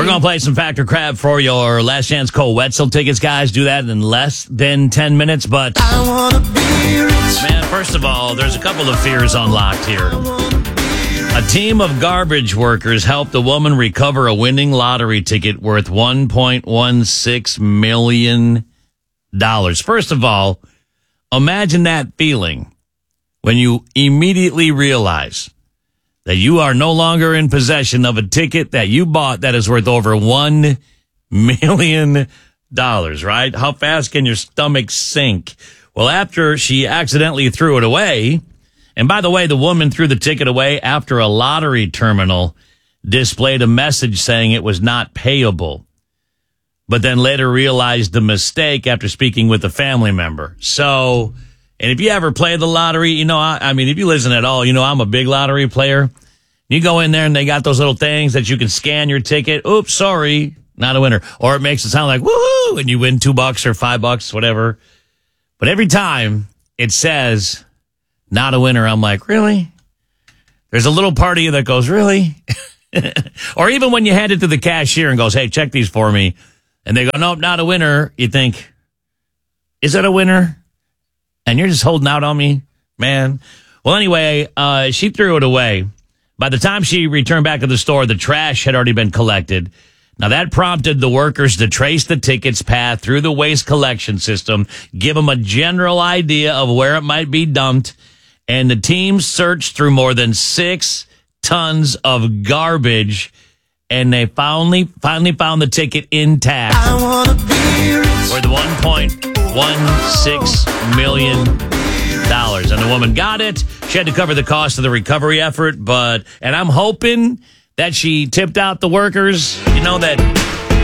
We're going to play some Factor Crab for your Last Chance Cole Wetzel tickets, guys. Do that in less than 10 minutes. But, I wanna be rich. man, first of all, there's a couple of fears unlocked here. A team of garbage workers helped a woman recover a winning lottery ticket worth $1.16 million. First of all, imagine that feeling when you immediately realize that you are no longer in possession of a ticket that you bought that is worth over $1 million, right? How fast can your stomach sink? Well, after she accidentally threw it away, and by the way, the woman threw the ticket away after a lottery terminal displayed a message saying it was not payable, but then later realized the mistake after speaking with a family member. So, and if you ever play the lottery, you know, I mean, if you listen at all, you know, I'm a big lottery player. You go in there and they got those little things that you can scan your ticket. Oops, sorry, not a winner. Or it makes it sound like, woohoo, and you win $2 or $5, whatever. But every time it says, not a winner, I'm like, really? There's a little part of you that goes, really? Or even when you hand it to the cashier and goes, hey, check these for me. And they go, nope, not a winner. You think, is it a winner? And you're just holding out on me, man. Well, anyway, she threw it away. By the time she returned back to the store, the trash had already been collected. Now, that prompted the workers to trace the ticket's path through the waste collection system, give them a general idea of where it might be dumped, and the team searched through more than 6 tons of garbage, and they finally found the ticket intact I wanna be rich. for the $1.16 million. And the woman got it. She had to cover the cost of the recovery effort, and I'm hoping that she tipped out the workers, you know, that